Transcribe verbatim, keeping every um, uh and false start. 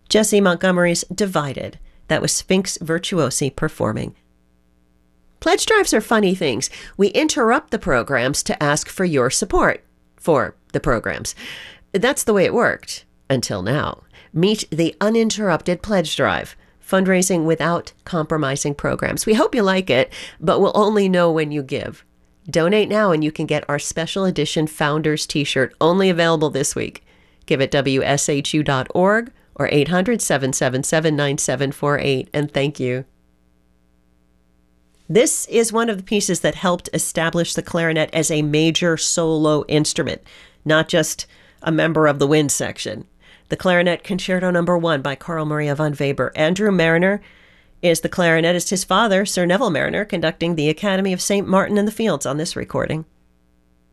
Jesse Montgomery's Divided. That was Sphinx Virtuosi performing. Pledge drives are funny things. We interrupt the programs to ask for your support for the programs. That's the way it worked until now. Meet the uninterrupted pledge drive, fundraising without compromising programs. We hope you like it, but we'll only know when you give. Donate now and you can get our special edition Founders t-shirt, only available this week. Give at W S H U dot org or eight hundred, seven seven seven, nine seven four eight, and thank you. This is one of the pieces that helped establish the clarinet as a major solo instrument, not just a member of the wind section. The Clarinet Concerto Number One by Carl Maria von Weber. Andrew Mariner is the clarinetist. His father, Sir Neville Mariner, conducting the Academy of Saint Martin in the Fields on this recording.